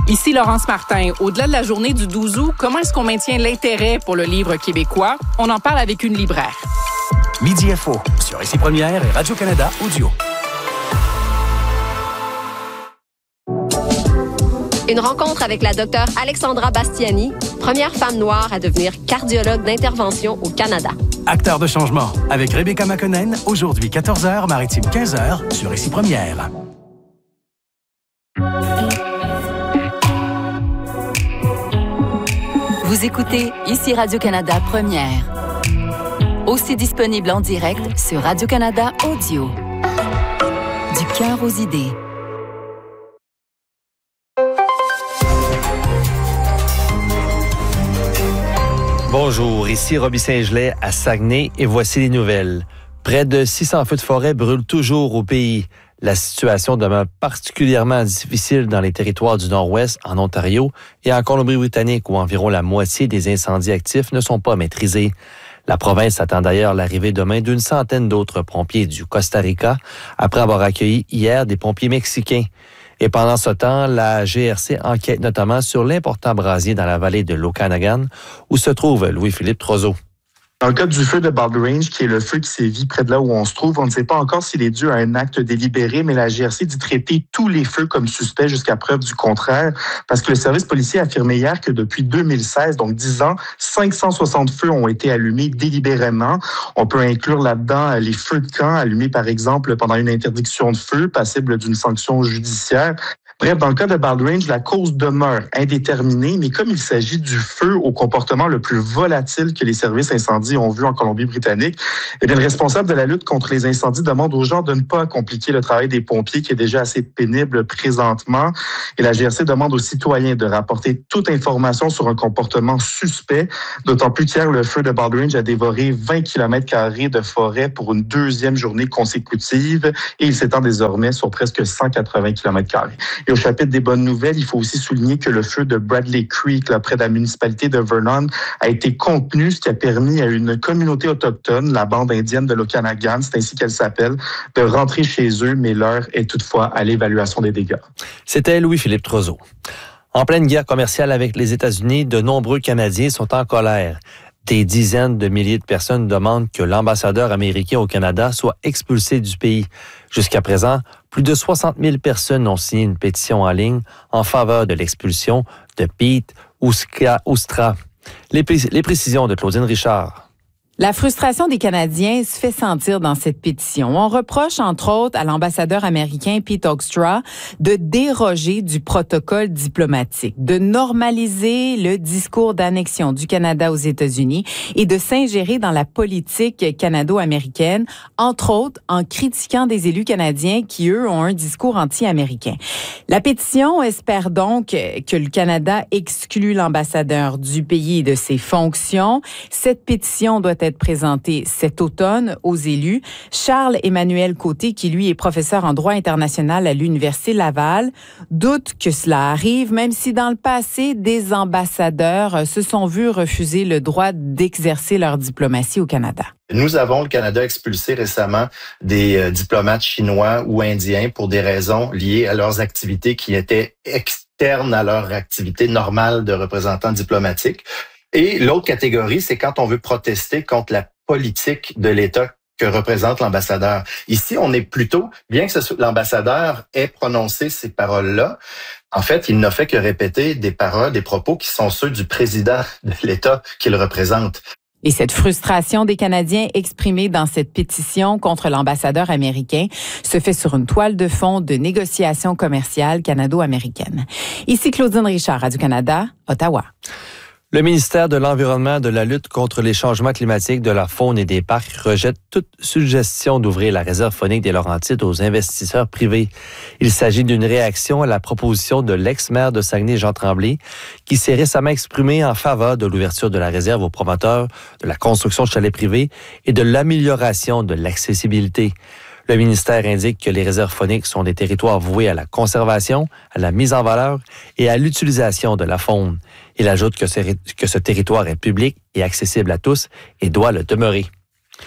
Ici Laurence Martin. Au-delà de la journée du 12 août, comment est-ce qu'on maintient l'intérêt pour le livre québécois? On en parle avec une libraire. Midi Info sur Ici Première et Radio-Canada Audio. Une rencontre avec la docteure Alexandra Bastiani, première femme noire à devenir cardiologue d'intervention au Canada. Acteur de changement avec Rebecca McConnell, aujourd'hui 14h, Maritime 15h sur Ici Première. Vous écoutez Ici Radio-Canada Première. Aussi disponible en direct sur Radio-Canada Audio. Du cœur aux idées. Bonjour, ici Roby Saint-Gelais à Saguenay et voici les nouvelles. Près de 600 feux de forêt brûlent toujours au pays. La situation demeure particulièrement difficile dans les territoires du Nord-Ouest, en Ontario et en Colombie-Britannique, où environ la moitié des incendies actifs ne sont pas maîtrisés. La province attend d'ailleurs l'arrivée demain d'une centaine d'autres pompiers du Costa Rica, après avoir accueilli hier des pompiers mexicains. Et pendant ce temps, la GRC enquête notamment sur l'important brasier dans la vallée de l'Okanagan, où se trouve Louis-Philippe Trozeau. Dans le cas du feu de Bald Range, qui est le feu qui sévit près de là où on se trouve, on ne sait pas encore s'il est dû à un acte délibéré, mais la GRC dit traiter tous les feux comme suspects jusqu'à preuve du contraire, parce que le service policier a affirmé hier que depuis 2016, donc 10 ans, 560 feux ont été allumés délibérément. On peut inclure là-dedans les feux de camp allumés, par exemple, pendant une interdiction de feu, passible d'une sanction judiciaire. Bref, dans le cas de Bald Range, la cause demeure indéterminée, mais comme il s'agit du feu au comportement le plus volatile que les services incendies ont vu en Colombie-Britannique, eh bien, le responsable de la lutte contre les incendies demande aux gens de ne pas compliquer le travail des pompiers, qui est déjà assez pénible présentement. Et la GRC demande aux citoyens de rapporter toute information sur un comportement suspect, d'autant plus qu'hier, le feu de Bald Range a dévoré 20 km² de forêt pour une deuxième journée consécutive, et il s'étend désormais sur presque 180 km². Et au chapitre des bonnes nouvelles, il faut aussi souligner que le feu de Bradley Creek, là, près de la municipalité de Vernon, a été contenu, ce qui a permis à une communauté autochtone, la bande indienne de l'Okanagan, c'est ainsi qu'elle s'appelle, de rentrer chez eux, mais l'heure est toutefois à l'évaluation des dégâts. C'était Louis-Philippe Trozeau. En pleine guerre commerciale avec les États-Unis, de nombreux Canadiens sont en colère. Des dizaines de milliers de personnes demandent que l'ambassadeur américain au Canada soit expulsé du pays. Jusqu'à présent, plus de 60 000 personnes ont signé une pétition en ligne en faveur de l'expulsion de Pete Oustra. Les précisions de Claudine Richard. La frustration des Canadiens se fait sentir dans cette pétition. On reproche, entre autres, à l'ambassadeur américain Pete Hoekstra de déroger du protocole diplomatique, de normaliser le discours d'annexion du Canada aux États-Unis et de s'ingérer dans la politique canado-américaine, entre autres en critiquant des élus canadiens qui, eux, ont un discours anti-américain. La pétition espère donc que le Canada exclue l'ambassadeur du pays et de ses fonctions. Cette pétition doit être présenté cet automne aux élus. Charles-Emmanuel Côté, qui lui est professeur en droit international à l'Université Laval, doute que cela arrive, même si dans le passé, des ambassadeurs se sont vus refuser le droit d'exercer leur diplomatie au Canada. Nous avons, le Canada, expulsé récemment des diplomates chinois ou indiens pour des raisons liées à leurs activités qui étaient externes à leur activité normale de représentants diplomatiques. Et l'autre catégorie, c'est quand on veut protester contre la politique de l'État que représente l'ambassadeur. Ici, on est plutôt, bien que l'ambassadeur ait prononcé ces paroles-là, en fait, il n'a fait que répéter des paroles, des propos qui sont ceux du président de l'État qu'il représente. Et cette frustration des Canadiens exprimée dans cette pétition contre l'ambassadeur américain se fait sur une toile de fond de négociations commerciales canado-américaines. Ici Claudine Richard, Radio-Canada, Ottawa. Le ministère de l'Environnement, de la lutte contre les changements climatiques, de la faune et des parcs rejette toute suggestion d'ouvrir la réserve faunique des Laurentides aux investisseurs privés. Il s'agit d'une réaction à la proposition de l'ex-maire de Saguenay, Jean Tremblay, qui s'est récemment exprimé en faveur de l'ouverture de la réserve aux promoteurs, de la construction de chalets privés et de l'amélioration de l'accessibilité. Le ministère indique que les réserves fauniques sont des territoires voués à la conservation, à la mise en valeur et à l'utilisation de la faune. Il ajoute que ce territoire est public et accessible à tous et doit le demeurer.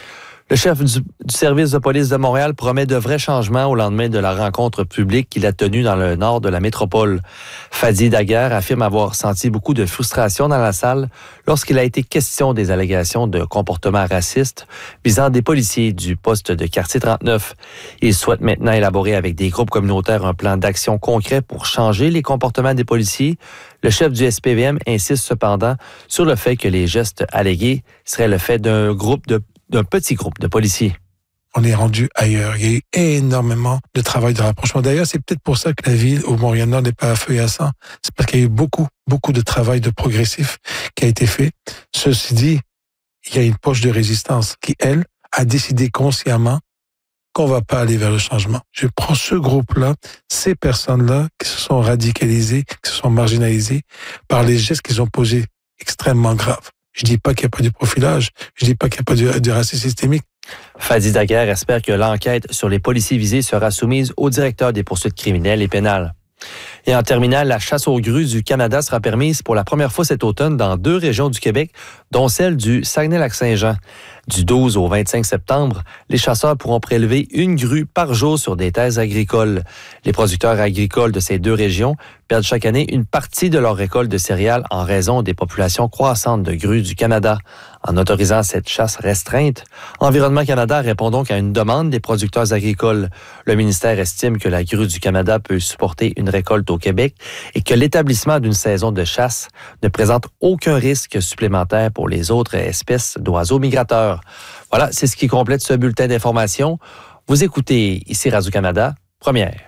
Le chef du service de police de Montréal promet de vrais changements au lendemain de la rencontre publique qu'il a tenue dans le nord de la métropole. Fadi Daguerre affirme avoir senti beaucoup de frustration dans la salle lorsqu'il a été question des allégations de comportements racistes visant des policiers du poste de quartier 39. Il souhaite maintenant élaborer avec des groupes communautaires un plan d'action concret pour changer les comportements des policiers. Le chef du SPVM insiste cependant sur le fait que les gestes allégués seraient le fait d'un petit groupe de policiers. On est rendu ailleurs. Il y a eu énormément de travail de rapprochement. D'ailleurs, c'est peut-être pour ça que la ville au Montréal-Nord n'est pas à feu et à sang. C'est parce qu'il y a eu beaucoup de travail de progressif qui a été fait. Ceci dit, il y a une poche de résistance qui, elle, a décidé consciemment qu'on va pas aller vers le changement. Je prends ce groupe-là, ces personnes-là qui se sont radicalisées, qui se sont marginalisées par les gestes qu'ils ont posés extrêmement graves. Je dis pas qu'il n'y a pas de profilage, je dis pas qu'il n'y a pas de racisme systémique. Fadi Daguerre espère que l'enquête sur les policiers visés sera soumise au directeur des poursuites criminelles et pénales. Et en terminant, la chasse aux grues du Canada sera permise pour la première fois cet automne dans 2 régions du Québec, dont celle du Saguenay-Lac-Saint-Jean. Du 12 au 25 septembre, les chasseurs pourront prélever 1 grue par jour sur des terres agricoles. Les producteurs agricoles de ces 2 régions perdent chaque année une partie de leur récolte de céréales en raison des populations croissantes de grues du Canada. En autorisant cette chasse restreinte, Environnement Canada répond donc à une demande des producteurs agricoles. Le ministère estime que la grue du Canada peut supporter une récolte au Québec et que l'établissement d'une saison de chasse ne présente aucun risque supplémentaire pour les autres espèces d'oiseaux migrateurs. Voilà, c'est ce qui complète ce bulletin d'information. Vous écoutez ici Radio-Canada, première.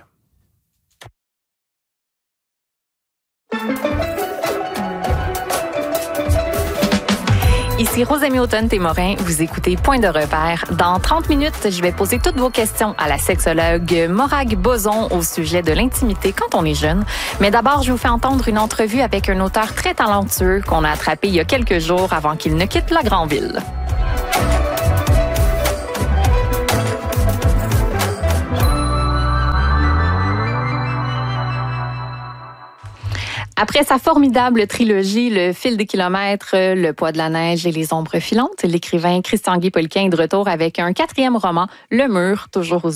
Ici Rosemie Automne-Témorin, vous écoutez Point de repère. Dans 30 minutes, je vais poser toutes vos questions à la sexologue Morag Boson au sujet de l'intimité quand on est jeune. Mais d'abord, je vous fais entendre une entrevue avec un auteur très talentueux qu'on a attrapé il y a quelques jours avant qu'il ne quitte la grande ville. Après sa formidable trilogie, Le fil des kilomètres, Le poids de la neige et Les ombres filantes, l'écrivain Christian Guy Poliquin est de retour avec un 4e roman, Le mur, toujours aux